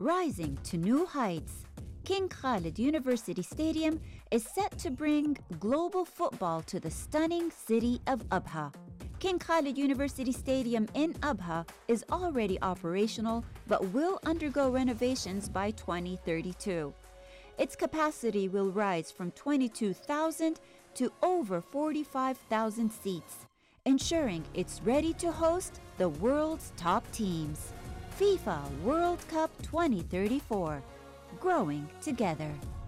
Rising to new heights, King Khalid University Stadium is set to bring global football to the stunning city of Abha. King Khalid University Stadium in Abha is already operational but will undergo renovations by 2032. Its capacity will rise from 22,000 to over 45,000 seats, ensuring it's ready to host the world's top teams. FIFA World Cup 2034, growing together.